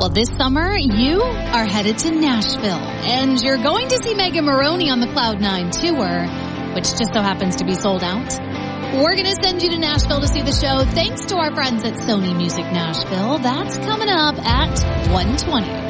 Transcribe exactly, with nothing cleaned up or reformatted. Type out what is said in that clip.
Well, this summer, you are headed to Nashville, and you're going to see Megan Moroney on the Cloud Nine Tour, which just so happens to be sold out. We're going to send you to Nashville to see the show thanks to our friends at Sony Music Nashville. That's coming up at one twenty.